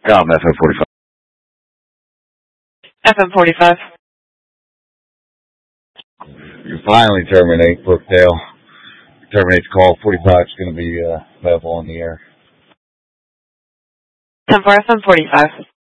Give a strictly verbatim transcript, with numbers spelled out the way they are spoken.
Um, F M forty-five. F M forty-five. You finally terminate Brookdale. Terminate the call. forty-five is going to be uh, available on the air. ten four F M forty-five.